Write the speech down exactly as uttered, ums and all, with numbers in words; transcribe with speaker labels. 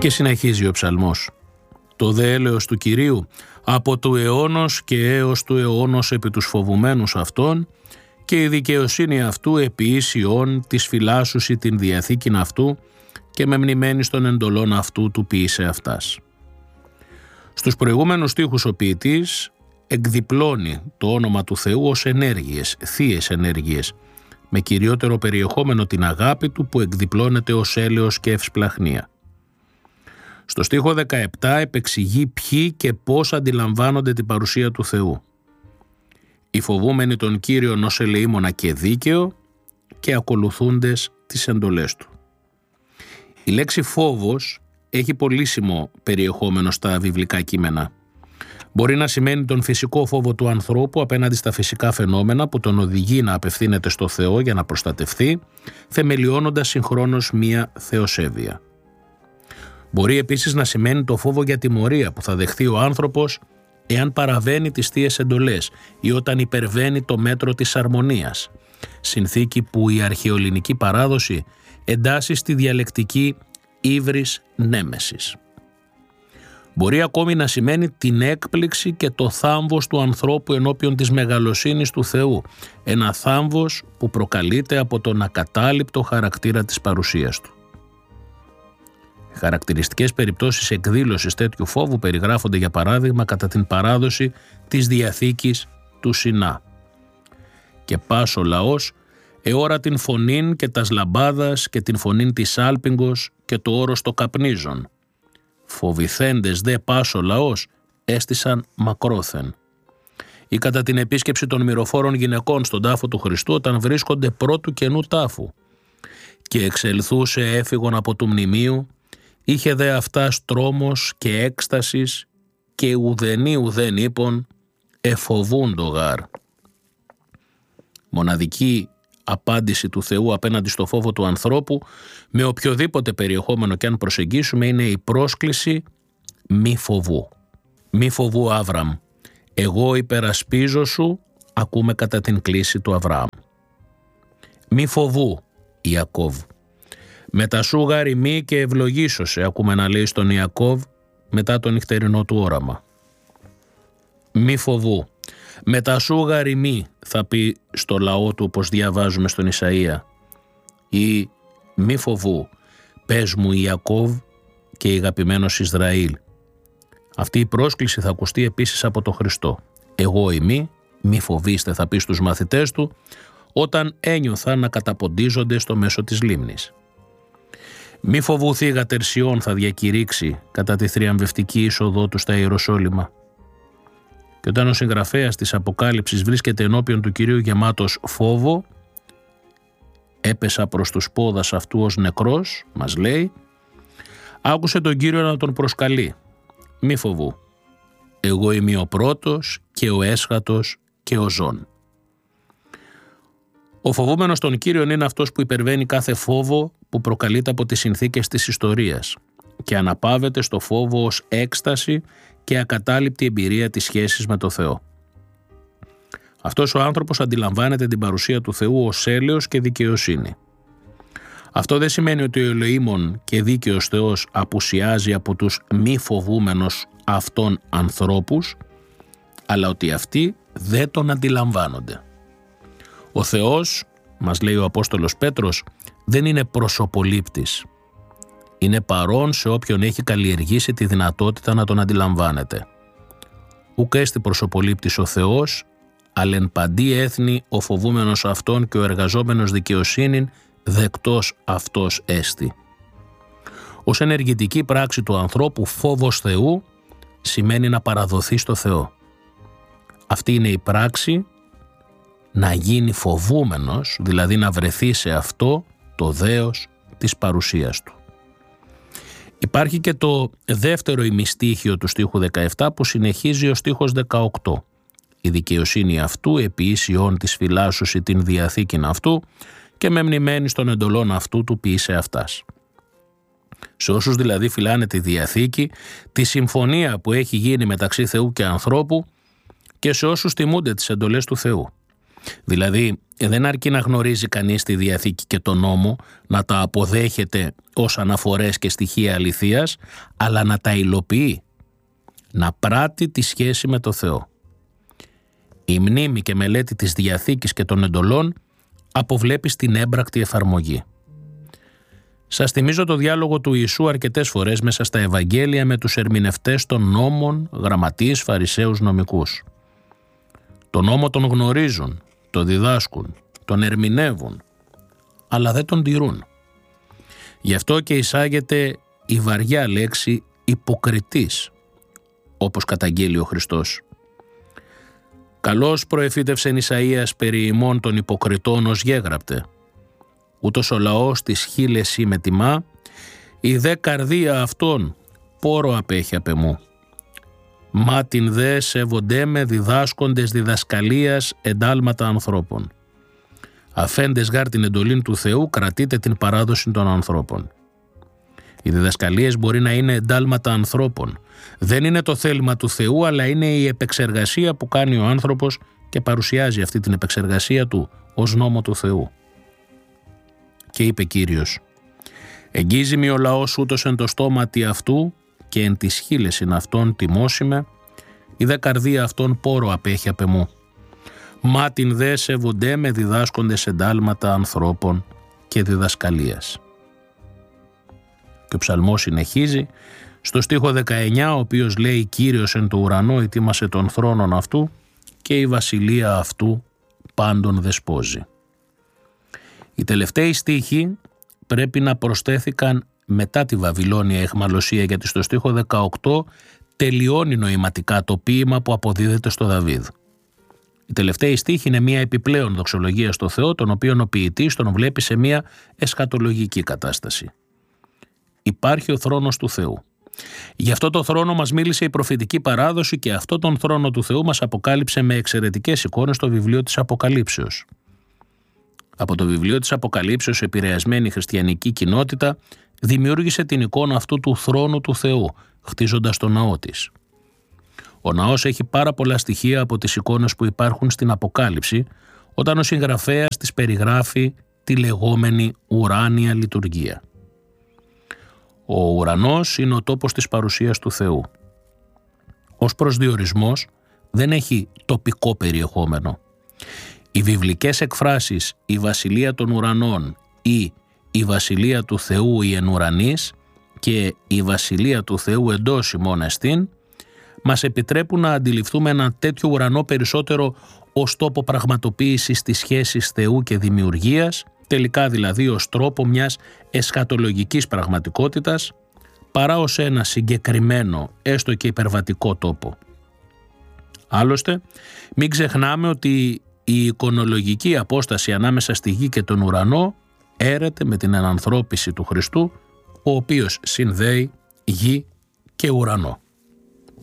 Speaker 1: Και συνεχίζει ο ψαλμός. Το δε έλεος του Κυρίου από του αιώνος και έως του αιώνος επί τους φοβουμένους αυτών, και η δικαιοσύνη αυτού επί ίσιον της φυλάσσουσι την διαθήκην αυτού, και με μνημένης των εντολών αυτού του ποιήσε αυτάς. Στους προηγούμενους στίχους ο ποιητής εκδιπλώνει το όνομα του Θεού ως ενέργειες, θείες ενέργειες, με κυριότερο περιεχόμενο την αγάπη του που εκδιπλώνεται ως έλεος και ευσπλαχνία. Στο στίχο δεκαεπτά επεξηγεί ποιοι και πώς αντιλαμβάνονται την παρουσία του Θεού. Οι φοβούμενοι τον Κύριον ως ελεήμονα και δίκαιο και ακολουθούντες τις εντολές του. Η λέξη φόβος έχει πολύσιμο περιεχόμενο στα βιβλικά κείμενα. Μπορεί να σημαίνει τον φυσικό φόβο του ανθρώπου απέναντι στα φυσικά φαινόμενα που τον οδηγεί να απευθύνεται στο Θεό για να προστατευθεί, θεμελιώνοντας συγχρόνως μία θεοσέβεια. Μπορεί επίσης να σημαίνει το φόβο για τιμωρία που θα δεχθεί ο άνθρωπος εάν παραβαίνει τις θείες εντολές ή όταν υπερβαίνει το μέτρο της αρμονίας, συνθήκη που η αρχαιοελληνική παράδοση εντάσσει στη διαλεκτική ύβρις νέμεσης. Μπορεί ακόμη να σημαίνει την έκπληξη και το θάμβος του ανθρώπου ενώπιον της μεγαλοσύνης του Θεού, ένα θάμβος που προκαλείται από τον ακατάληπτο χαρακτήρα της παρουσίας του. Χαρακτηριστικές περιπτώσεις εκδήλωσης τέτοιου φόβου περιγράφονται για παράδειγμα κατά την παράδοση της Διαθήκης του Σινά. «Και πας ο λαός εώρα την φωνήν και τας λαμπάδας και την φωνήν της άλπιγγος και το όρος το καπνίζων. Φοβηθέντες δε πας ο λαός έστησαν μακρόθεν». Ή κατά την επίσκεψη των μυροφόρων γυναικών στον τάφο του Χριστού όταν βρίσκονται πρώτου καινού τάφου. «Και εξελθούσε έφυγον από του μνημείου, είχε δε αυτάς τρόμος και έκστασης και ουδενή ουδέν είπων εφοβούν το γάρ». Μοναδική απάντηση του Θεού απέναντι στο φόβο του ανθρώπου, με οποιοδήποτε περιεχόμενο και αν προσεγγίσουμε, είναι η πρόσκληση «μη φοβού». «Μη φοβού Άβραμ, εγώ υπερασπίζω σου», ακούμε κατά την κλήση του Αβραάμ. «Μη φοβού Ιακώβ, μετασού γαριμί και ευλογήσωσε», ακούμε να λέει στον Ιακώβ μετά το νυχτερινό του όραμα. «Μη φοβού, μετασού γαριμί», θα πει στο λαό του όπως διαβάζουμε στον Ισαΐα, ή «μη φοβού, πες μου Ιακώβ και αγαπημένος Ισραήλ». Αυτή η πρόσκληση θα ακουστεί επίσης από τον Χριστό. «Εγώ ημί, μη φοβήστε», θα πει στους μαθητές του όταν ένιωθαν να καταποντίζονται στο μέσο της λίμνης. «Μη φοβούθη γατερσιών», θα διακηρύξει κατά τη θριαμβευτική είσοδό του στα Ιεροσόλυμα. Και όταν ο συγγραφέας της Αποκάλυψης βρίσκεται ενώπιον του Κυρίου γεμάτος φόβο, «έπεσα προς τους πόδας αυτού ως νεκρός», μας λέει, άκουσε τον Κύριο να τον προσκαλεί. «Μη φοβού, εγώ είμαι ο πρώτος και ο έσχατος και ο ζών». Ο φοβούμενος των Κύριων είναι αυτός που υπερβαίνει κάθε φόβο που προκαλείται από τις συνθήκες της ιστορίας και αναπαύεται στο φόβο ως έκσταση και ακατάληπτη εμπειρία της σχέσης με το Θεό. Αυτός ο άνθρωπος αντιλαμβάνεται την παρουσία του Θεού ως έλεος και δικαιοσύνη. Αυτό δεν σημαίνει ότι ο ελεήμων και δίκαιος Θεός απουσιάζει από τους μη φοβούμενους αυτών ανθρώπους, αλλά ότι αυτοί δεν τον αντιλαμβάνονται. Ο Θεός, μας λέει ο Απόστολος Πέτρος, δεν είναι προσωπολήπτης. Είναι παρόν σε όποιον έχει καλλιεργήσει τη δυνατότητα να τον αντιλαμβάνεται. Ουκ έστι προσωπολήπτης ο Θεός, αλλά εν παντί έθνη ο φοβούμενος αυτόν και ο εργαζόμενος δικαιοσύνην δεκτός αυτός έστι. Ως ενεργητική πράξη του ανθρώπου, φόβος Θεού σημαίνει να παραδοθεί στο Θεό. Αυτή είναι η πράξη να γίνει φοβούμενος, δηλαδή να βρεθεί σε αυτό το δέος της παρουσίας του. Υπάρχει και το δεύτερο ημιστίχιο του στίχου δεκαεπτά που συνεχίζει ο στίχος δεκαοκτώ. «Η δικαιοσύνη αυτού επί ίσιον της φυλάσσουσι την διαθήκην αυτού και με μνημένης των εντολών αυτού του ποιήσε αυτάς». Σε όσους δηλαδή φυλάνε τη Διαθήκη, τη συμφωνία που έχει γίνει μεταξύ Θεού και ανθρώπου και σε όσους τιμούνται τις εντολές του Θεού. Δηλαδή Ε, δεν αρκεί να γνωρίζει κανείς τη Διαθήκη και τον νόμο, να τα αποδέχεται ως αναφορές και στοιχεία αληθείας, αλλά να τα υλοποιεί, να πράττει τη σχέση με το Θεό. Η μνήμη και μελέτη της Διαθήκης και των εντολών αποβλέπει στην έμπρακτη εφαρμογή. Σας θυμίζω το διάλογο του Ιησού αρκετές φορές μέσα στα Ευαγγέλια με τους ερμηνευτές των νόμων, γραμματείς, φαρισαίους, νομικούς. Τον νόμο τον γνωρίζουν, τον διδάσκουν, τον ερμηνεύουν, αλλά δεν τον τηρούν. Γι' αυτό και εισάγεται η βαριά λέξη υποκριτής, όπως καταγγέλει ο Χριστός. Καλώς προεφήτευσεν Ισαΐας περί ημών των υποκριτών ως γέγραπτε. Ούτως ο λαός της χείλεση με τιμά, η δε καρδία αυτών πόρο απέχει απ' εμού. Μα την δε σεβοντέ με διδάσκοντες διδασκαλίας εντάλματα ανθρώπων. Αφέντες γάρ την εντολήν του Θεού, κρατείτε την παράδοση των ανθρώπων. Οι διδασκαλίες μπορεί να είναι εντάλματα ανθρώπων. Δεν είναι το θέλημα του Θεού, αλλά είναι η επεξεργασία που κάνει ο άνθρωπος και παρουσιάζει αυτή την επεξεργασία του ως νόμο του Θεού. Και είπε Κύριος, «Εγγίζει μη ο λαός ούτως εν το στόματι αυτού και εν της χείλεσιν αυτών τιμώσιμε, η δε καρδία αυτών πόρο απέχει απ' εμού. Μα την δε σεβοντέ με διδάσκοντες εντάλματα ανθρώπων και διδασκαλίας». Και ο ψαλμός συνεχίζει στο στίχο δεκαεννιά, ο οποίος λέει «Κύριος εν το ουρανό ετοίμασε τον θρόνον αυτού και η βασιλεία αυτού πάντων δεσπόζει». Οι τελευταίοι στίχοι πρέπει να προσθέθηκαν μετά τη Βαβυλώνια αιχμαλωσία, γιατί στο στίχο δεκαοκτώ τελειώνει νοηματικά το ποίημα που αποδίδεται στο Δαβίδ. Οι τελευταίοι στίχοι είναι μια επιπλέον δοξολογία στο Θεό, τον οποίον ο ποιητής τον βλέπει σε μια εσχατολογική κατάσταση. Υπάρχει ο θρόνος του Θεού. Γι' αυτό το θρόνο μας μίλησε η προφητική παράδοση και αυτό τον θρόνο του Θεού μας αποκάλυψε με εξαιρετικές εικόνες στο βιβλίο της Αποκαλύψεως. Από το βιβλίο της Αποκαλύψεως επηρεασμένη χριστιανική κοινότητα δημιούργησε την εικόνα αυτού του θρόνου του Θεού, χτίζοντας το ναό της. Ο ναός έχει πάρα πολλά στοιχεία από τις εικόνες που υπάρχουν στην Αποκάλυψη, όταν ο συγγραφέας της περιγράφει τη λεγόμενη ουράνια λειτουργία. Ο ουρανός είναι ο τόπος της παρουσίας του Θεού. Ως προσδιορισμός δεν έχει τοπικό περιεχόμενο. Οι βιβλικές εκφράσεις «η βασιλεία των ουρανών» ή «η βασιλεία του Θεού η εν ουρανής» και «η βασιλεία του Θεού εντός ημών εστίν» μας επιτρέπουν να αντιληφθούμε ένα τέτοιο ουρανό περισσότερο ως τόπο πραγματοποίησης της σχέσης Θεού και δημιουργίας, τελικά δηλαδή ως τρόπο μιας εσχατολογικής πραγματικότητας, παρά ως ένα συγκεκριμένο, έστω και υπερβατικό τόπο. Άλλωστε, μην ξεχνάμε ότι η εικονολογική απόσταση ανάμεσα στη γη και τον ουρανό έρεται με την ενανθρώπιση του Χριστού, ο οποίος συνδέει γη και ουρανό.